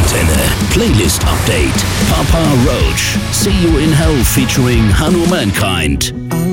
Antenne. Playlist Update. Papa Roach. See You in Hell featuring Hanno Mankind.